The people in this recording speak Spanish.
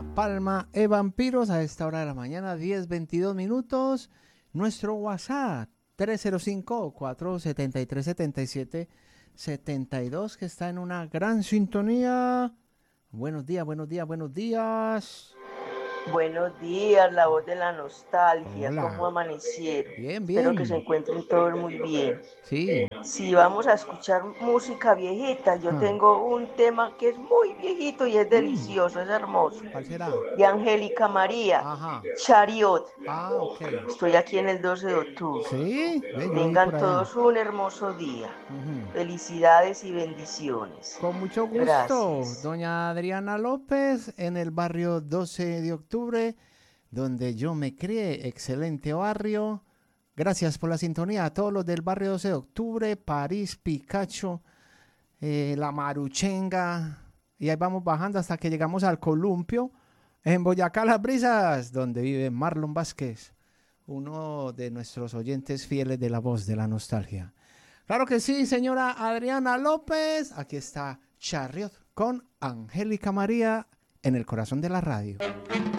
Palma e Vampiros a esta hora de la mañana, 10:22. Nuestro WhatsApp, 305-473-7772, que está en una gran sintonía. Buenos días, buenos días, buenos días. Buenos días, la voz de la nostalgia. Hola. ¿Cómo amanecieron? Bien, Espero que se bien. encuentren todos muy bien. Sí. Si vamos a escuchar música viejita, yo tengo un tema que es muy viejito y es delicioso, es hermoso. ¿Cuál será? De Angélica María, Ajá. Chariot. Ah, ok. Estoy aquí en el 12 de octubre. Sí, ve, yo voy por Tengan allá. todos un hermoso día. Ujú. Felicidades y bendiciones. Con mucho gusto, Gracias. doña Adriana López, en el barrio 12 de octubre, donde yo me crié, excelente barrio. Gracias por la sintonía a todos los del barrio 12 de octubre, París, Picacho, La Maruchenga, y ahí vamos bajando hasta que llegamos al Columpio, en Boyacá Las Brisas, donde vive Marlon Vázquez, uno de nuestros oyentes fieles de La Voz de la Nostalgia. Claro que sí, señora Adriana López. Aquí está Chariot con Angélica María en el corazón de la radio.